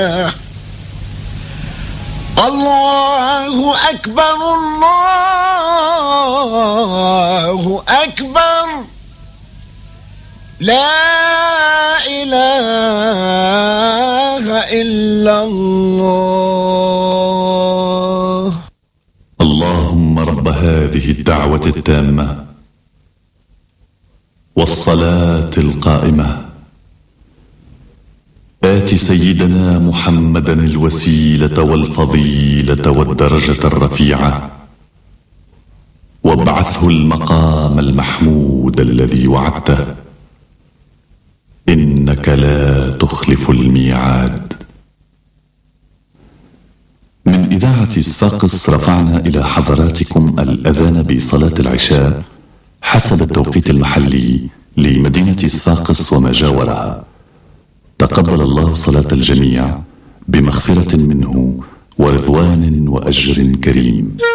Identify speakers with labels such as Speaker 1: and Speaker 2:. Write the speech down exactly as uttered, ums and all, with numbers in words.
Speaker 1: الله أكبر الله أكبر لا إله إلا الله.
Speaker 2: اللهم رب هذه الدعوة التامة والصلاة القائمة، آت سيدنا محمدا الوسيلة والفضيلة والدرجة الرفيعة، وابعثه المقام المحمود الذي وعدته، إنك لا تخلف الميعاد. من إذاعة صفاقس رفعنا إلى حضراتكم الأذان بصلاة العشاء حسب التوقيت المحلي لمدينة صفاقس وما جاورها. تقبل الله صلاة الجميع بمغفرة منه ورضوان وأجر كريم.